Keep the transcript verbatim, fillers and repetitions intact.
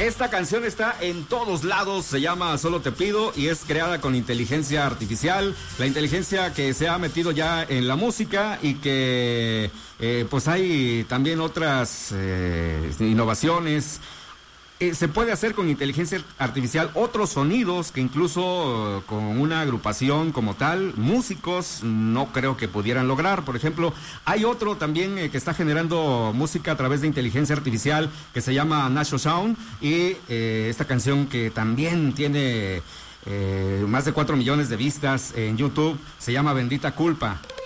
Esta canción está en todos lados, se llama Solo te pido y es creada con inteligencia artificial, la inteligencia que se ha metido ya en la música y que eh, pues hay también otras eh, innovaciones. Eh, se puede hacer con inteligencia artificial otros sonidos que incluso uh, con una agrupación como tal, músicos, no creo que pudieran lograr. Por ejemplo, hay otro también eh, que está generando música a través de inteligencia artificial que se llama Nacho Sound y eh, esta canción que también tiene eh, más de cuatro millones de vistas en YouTube se llama Bendita Culpa.